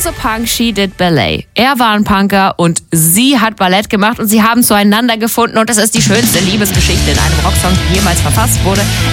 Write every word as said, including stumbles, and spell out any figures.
was a punk, she did ballet. Er war ein Punker und sie hat Ballett gemacht und sie haben zueinander gefunden und das ist die schönste Liebesgeschichte in einem Rocksong, die jemals verfasst wurde.